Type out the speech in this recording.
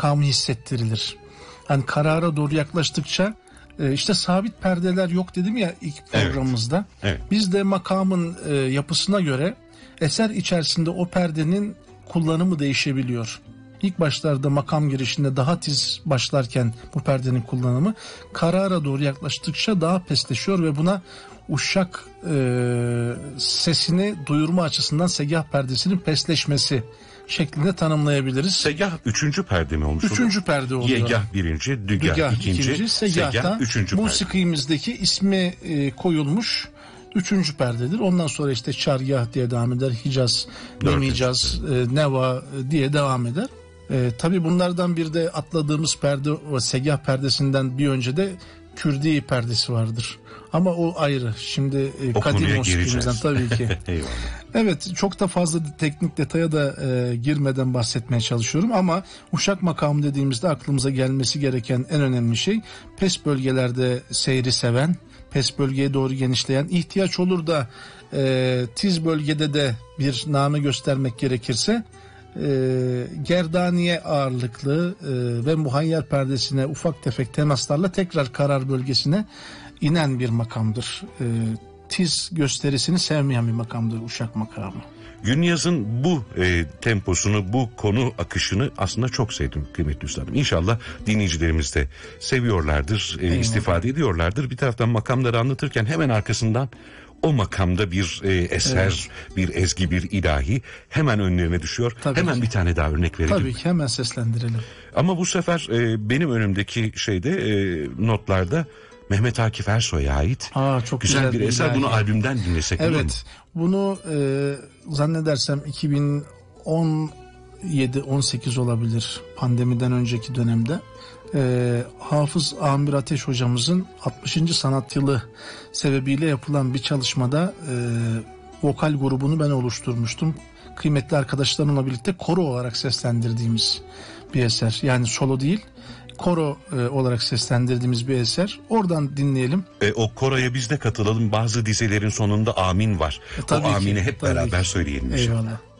makamı hissettirilir. Yani karara doğru yaklaştıkça işte sabit perdeler yok dedim ya ilk programımızda. Evet. Biz de makamın yapısına göre eser içerisinde o perdenin kullanımı değişebiliyor. İlk başlarda makam girişinde daha tiz başlarken bu perdenin kullanımı karara doğru yaklaştıkça daha pesleşiyor ve buna uşak sesini duyurma açısından segah perdesinin pesleşmesi şeklinde tanımlayabiliriz. Segah 3. perde mi olmuş? 3. perde oluyor. Yegah 1. Dügah 2. Segah 3. perde. Musikimizdeki ismi koyulmuş 3. perdedir. Ondan sonra işte çargah diye devam eder. Hicaz, Nemicaz, Neva diye devam eder. Tabii bunlardan bir de atladığımız perde o segah perdesinden bir önce de Kürdi perdesi vardır. Ama o ayrı. Şimdi kadim musikimizden tabii ki. Eyvallah. Evet, çok da fazla teknik detaya da girmeden bahsetmeye çalışıyorum ama uşak makamı dediğimizde aklımıza gelmesi gereken en önemli şey pes bölgelerde seyri seven, pes bölgeye doğru genişleyen, ihtiyaç olur da tiz bölgede de bir name göstermek gerekirse gerdaniye ağırlıklı ve muhayyer perdesine ufak tefek temaslarla tekrar karar bölgesine inen bir makamdır. Tiz gösterisini sevmeyen bir makamdır uşak makamı. Günyaz'ın bu temposunu, bu konu akışını aslında çok sevdim kıymetli üstadım. İnşallah dinleyicilerimiz de seviyorlardır, istifade ediyorlardır. Bir taraftan makamları anlatırken hemen arkasından o makamda bir eser, bir ezgi, bir ilahi hemen önlerine düşüyor. Tabii hemen ki. Bir tane daha örnek verelim. Tabii ki hemen seslendirelim. Ama bu sefer benim önümdeki notlarda Mehmet Akif Ersoy'a ait çok güzel bir eser. Bunu albümden dinlesek olur mu? Evet. Bunu zannedersem 2017-18 olabilir, pandemiden önceki dönemde. Hafız Amir Ateş hocamızın 60. sanat yılı sebebiyle yapılan bir çalışmada vokal grubunu ben oluşturmuştum. Kıymetli arkadaşlarımla birlikte koro olarak seslendirdiğimiz bir eser. Yani solo değil, koro olarak seslendirdiğimiz bir eser. Oradan dinleyelim. O koroya biz de katılalım. Bazı dizelerin sonunda amin var. O amini hep beraber söyleyelim. Eyvallah.